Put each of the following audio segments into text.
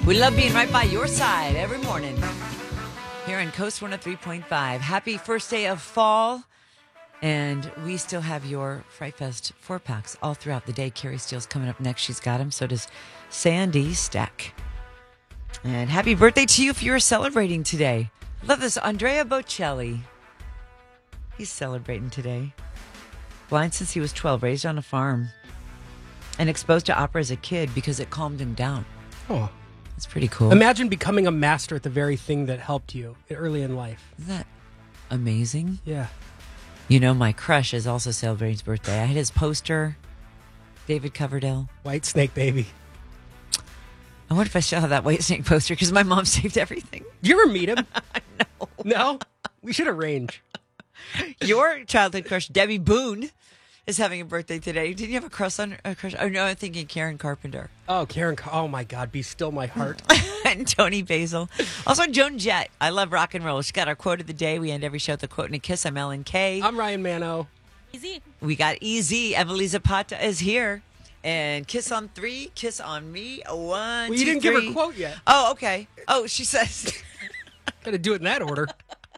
We love being right by your side every morning here on Coast 103.5. Happy first day of fall. And we still have your Fright Fest 4-packs all throughout the day. Carrie Steele's coming up next. She's got them. So does Sandy Stack. And happy birthday to you if you're celebrating today. Love this. Andrea Bocelli. He's celebrating today. Blind since he was 12, raised on a farm, and exposed to opera as a kid because it calmed him down. Oh, that's pretty cool. Imagine becoming a master at the very thing that helped you early in life. Isn't that amazing? Yeah. You know, my crush is also celebrating his birthday. I had his poster, David Coverdale. White Snake Baby. I wonder if I still have that White Snake poster because my mom saved everything. Did you ever meet him? No. No? We should arrange. Your childhood crush, Debbie Boone, is having a birthday today. Didn't you have a crush on a crush? Oh, no, I'm thinking Karen Carpenter. Oh, Karen. Oh, my God. Be still my heart. And Tony Basil. Also, Joan Jett. I love rock and roll. She got our quote of the day. We end every show with a quote and a kiss. I'm Ellen Kay. I'm Ryan Mano. Easy. We got Easy. Emily Zapata is here. And kiss on 3, kiss on me. 1, Well, 2, you didn't 3. give her quote yet. Oh, okay. Oh, she says... Got to do it in that order.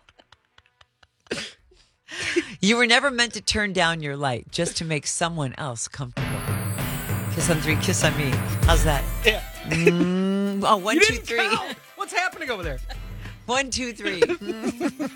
You were never meant to turn down your light just to make someone else comfortable. Kiss on 3, kiss on me. How's that? Yeah. 1, You 2, didn't 3. count. What's happening over there? 1, 2, 3.